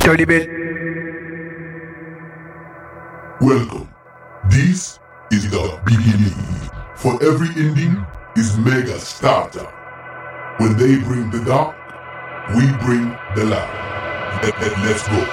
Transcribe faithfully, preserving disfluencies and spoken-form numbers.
Pressure the bell. Welcome. This is the beginning. For every ending is mega starter. When they bring the dark, we bring the light. Let, let, let's go.